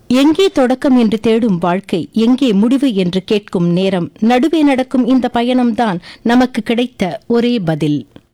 எங்கே தொடக்கம் என்று தேடும் வாழ்க்கை, எங்கே முடிவு என்று கேட்கும் நேரம், நடுவே நடக்கும் இந்த பயணம்தான் நமக்கு கிடைத்த ஒரே பதில்.